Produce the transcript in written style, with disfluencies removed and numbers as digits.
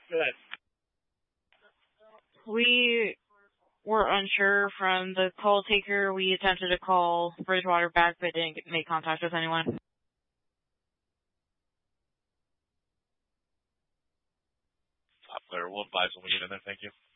We were unsure from the call taker. We attempted to call Bridgewater back, but didn't make contact with anyone. Top clear. We'll advise when we get in there. Thank you.